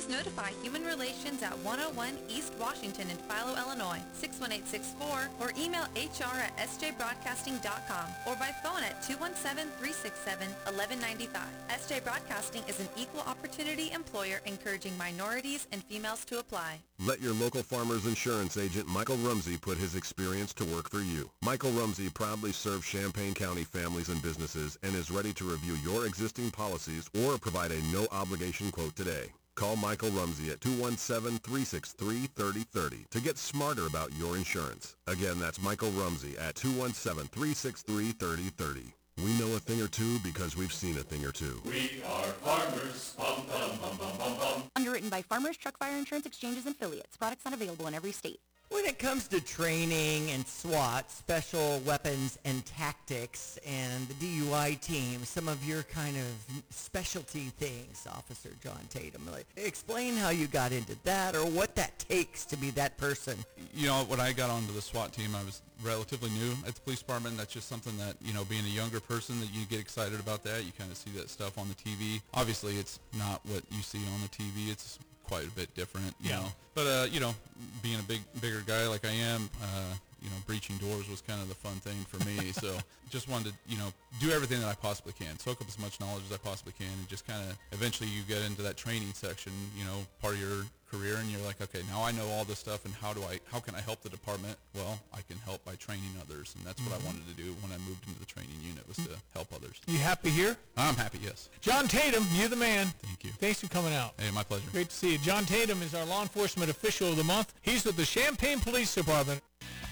Please notify Human Relations at 101 East Washington in Philo, Illinois, 61864, or email hr@sjbroadcasting.com or by phone at 217-367-1195. SJ Broadcasting is an equal opportunity employer encouraging minorities and females to apply. Let your local Farmers Insurance agent Michael Rumsey put his experience to work for you. Michael Rumsey proudly serves Champaign County families and businesses and is ready to review your existing policies or provide a no-obligation quote today. Call Michael Rumsey at 217-363-3030 to get smarter about your insurance. Again, that's Michael Rumsey at 217-363-3030. We know a thing or two because we've seen a thing or two. We are farmers. Bum, bum, bum, bum, bum, bum. Underwritten by Farmers Truck Fire Insurance Exchanges and Affiliates. Products not available in every state. When it comes to training and SWAT, Special Weapons and Tactics, and the DUI team, some of your kind of specialty things, Officer John Tatum, explain how you got into that or what that takes to be that person. You know, when I got onto the SWAT team, I was relatively new at the police department. That's just something that, you know, being a younger person, that you get excited about that. You kind of see that stuff on the TV. Obviously, it's not what you see on the TV. It's quite a bit different, you know. But, you know, being a bigger guy like I am, you know, breaching doors was kind of the fun thing for me. So just wanted to, you know, do everything that I possibly can, soak up as much knowledge as I possibly can, and just kind of eventually you get into that training section, you know, part of your career, and you're like, okay, now I know all this stuff, and how can I help the department? Well, I can help by training others, and that's what I wanted to do when I moved into the training unit, was to help others. You happy here? I'm happy, yes. John Tatum, you're the man. Thank you. Thanks for coming out. Hey, my pleasure. Great to see you. John Tatum is our law enforcement official of the month. He's with the Champaign Police Department.